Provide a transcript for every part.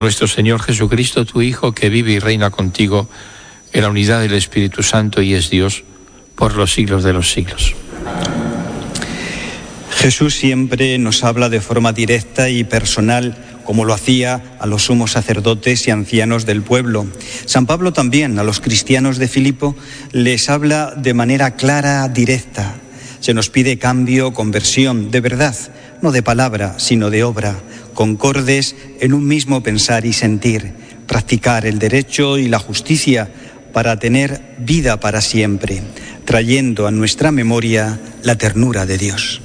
Nuestro Señor Jesucristo, tu Hijo, que vive y reina contigo en la unidad del Espíritu Santo y es Dios por los siglos de los siglos. Jesús siempre nos habla de forma directa y personal, como lo hacía a los sumos sacerdotes y ancianos del pueblo. San Pablo también a los cristianos de Filipo les habla de manera clara, directa. Se nos pide cambio, conversión, de verdad, no de palabra, sino de obra, concordes en un mismo pensar y sentir, practicar el derecho y la justicia para tener vida para siempre, trayendo a nuestra memoria la ternura de Dios.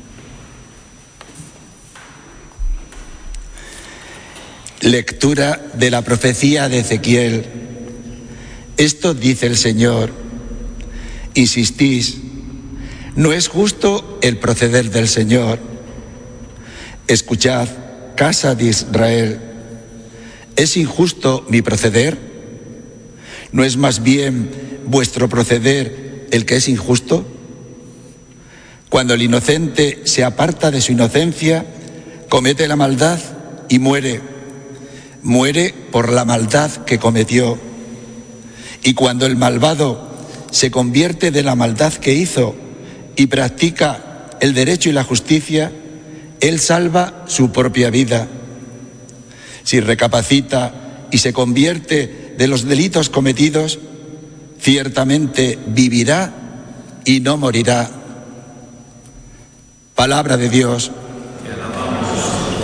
Lectura de la profecía de Ezequiel. Esto dice el Señor: insistís, no es justo el proceder del Señor. Escuchad, casa de Israel, ¿es injusto mi proceder? ¿No es más bien vuestro proceder el que es injusto? Cuando el inocente se aparta de su inocencia, comete la maldad y muere por la maldad que cometió. Y cuando el malvado se convierte de la maldad que hizo y practica el derecho y la justicia, él salva su propia vida. Si recapacita y se convierte de los delitos cometidos, ciertamente vivirá y no morirá. Palabra de Dios.